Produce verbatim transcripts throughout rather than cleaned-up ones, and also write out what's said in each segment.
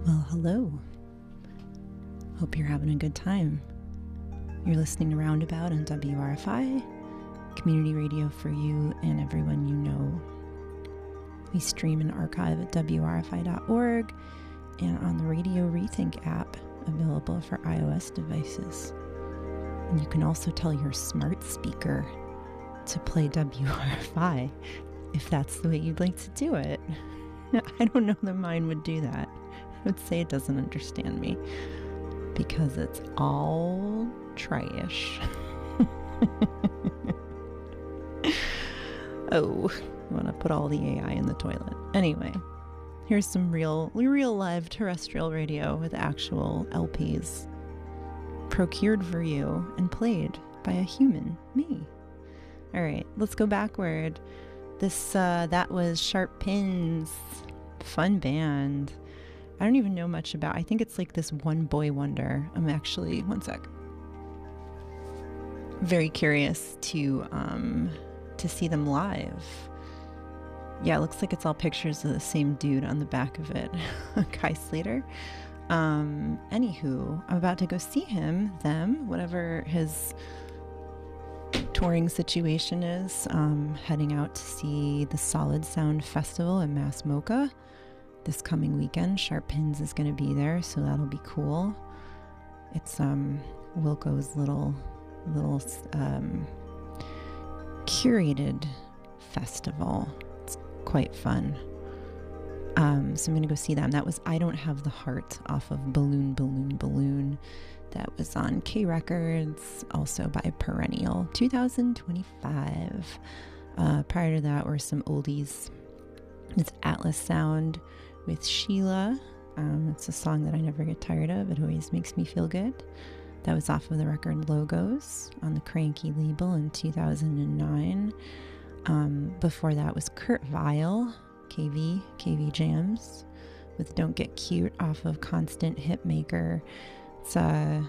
Well, hello. Hope you're having a good time. You're listening to Roundabout on W R F I, community radio for you and everyone you know. We stream and archive at W R F I dot org and on the Radio Rethink app, available for iOS devices. And you can also tell your smart speaker to play W R F I if that's the way you'd like to do it. I don't know that mine would do that. I would say it doesn't understand me because it's all trash. Oh, I want to put all the A I in the toilet. Anyway, here's some real, real live terrestrial radio with actual L Ps procured for you and played by a human, me. All right, let's go backward. This, uh, that was Sharp Pins. Fun band. I don't even know much about. I think it's like this one boy wonder. I'm actually, one sec. Very curious to um to see them live. Yeah, it looks like it's all pictures of the same dude on the back of it, Kai Slater. Um, anywho, I'm about to go see him, them, whatever his touring situation is. Um, heading out to see the Solid Sound Festival in Mass Mocha this coming weekend. Sharp Pins is going to be there, so that'll be cool. It's um Wilco's little little um curated festival. It's quite fun. Um, so I'm going to go see them. That was I Don't Have the Heart off of Balloon, Balloon, Balloon. That was on K Records, also by Perennial, two thousand twenty-five. Uh, prior to that were some oldies. It's Atlas Sound with Sheila. Um, it's a song that I never get tired of. It always makes me feel good. That was off of the record Logos on the Cranky label in two thousand nine. Um, before that was Kurt Vile, K V, K V Jams, with Don't Get Cute off of Constant Hitmaker. It's, uh,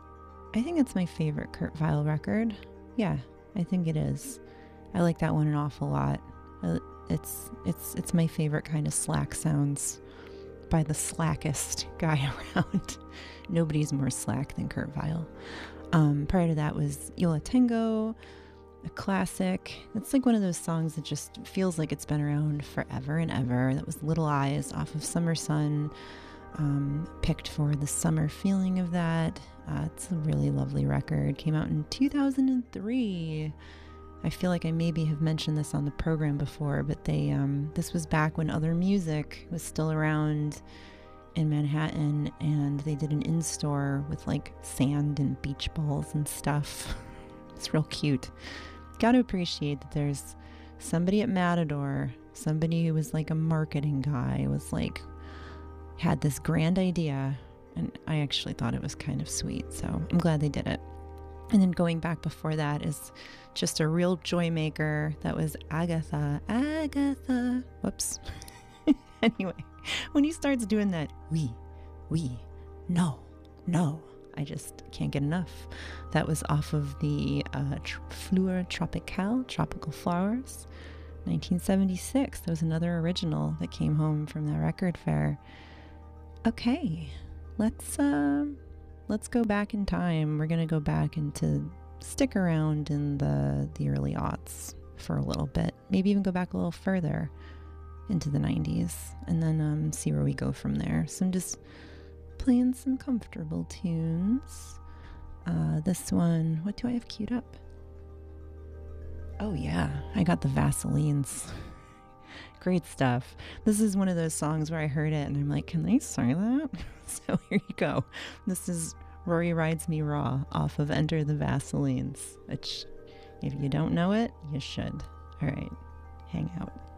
I think it's my favorite Kurt Vile record. Yeah, I think it is. I like that one an awful lot. It's, it's, it's my favorite kind of slack sounds by the slackest guy around. Nobody's more slack than Kurt Vile. Um, prior to that was Yo La Tengo, a classic. It's like one of those songs that just feels like it's been around forever and ever. That was Little Eyes off of Summer Sun, um, picked for the summer feeling of that. Uh, it's a really lovely record. Came out in two thousand three. I feel like I maybe have mentioned this on the program before, but they um, this was back when Other Music was still around in Manhattan, and they did an in-store with like sand and beach balls and stuff. It's real cute. Got to appreciate that there's somebody at Matador, somebody who was like a marketing guy, was like, had this grand idea, and I actually thought it was kind of sweet, so I'm glad they did it. And then going back before that is just a real joy maker. That was Agatha. Agatha. Whoops. Anyway, when he starts doing that, we, we, no, no, I just can't get enough. That was off of the uh, tr- Fleur Tropicale, Tropical Flowers, nineteen seventy-six. That was another original that came home from that record fair. Okay, let's uh, let's go back in time. We're gonna go back into stick around in the the early aughts for a little bit. Maybe even go back a little further into the nineties, and then um, see where we go from there. So I'm just playing some comfortable tunes. Uh, this one, what do I have queued up? Oh yeah, I got the Vaselines. Great stuff. This is one of those songs where I heard it and I'm like, can they say that? So here you go. This is Rory Rides Me Raw off of Enter the Vaselines, which if you don't know it, you should. All right, hang out.